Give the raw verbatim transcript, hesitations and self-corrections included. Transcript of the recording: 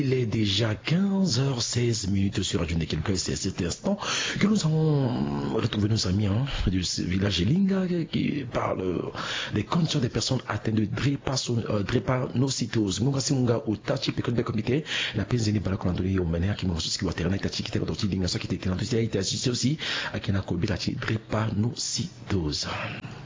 Il est déjà quinze heures seize minutes sur Radio Nekelka. C'est à cet instant que nous avons retrouvé nos amis hein, du village Linga qui parlent des conditions des personnes atteintes de drépanocytose. Nous avons au Tachi Pécole de Comité, la Penzini Balakolandoli au Maner qui m'a reçu ce qui va terminer, Tachi qui était dans le Linga, qui était dans le aussi à Kinako Bilati drépanocytose.